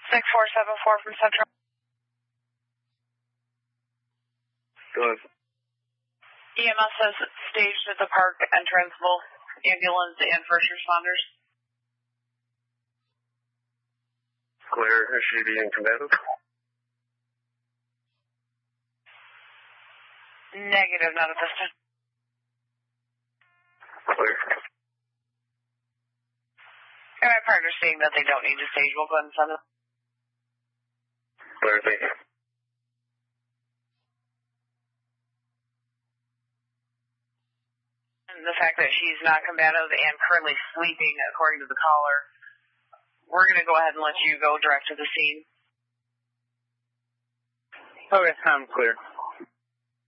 6474 from Central. Go ahead. EMS has staged at the park entrance, both ambulance and first responders. Clear. Is she being combative? Negative, not at this time. Clear. And my partner's saying that they don't need to stage. We'll go ahead and send them. Clear, thank you. And the fact that she's not combative and currently sleeping, according to the caller, we're going to go ahead and let you go direct to the scene. Okay, I'm clear.